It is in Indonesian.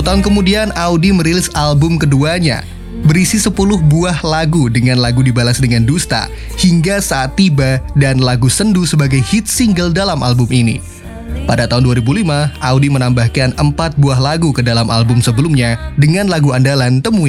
tahun kemudian Audi merilis album keduanya, berisi 10 buah lagu dengan lagu dibalas dengan dusta, hingga Saat Tiba dan lagu Sendu sebagai hit single dalam album ini. Pada tahun 2005, Audi menambahkan 4 buah lagu ke dalam album sebelumnya dengan lagu andalan Temu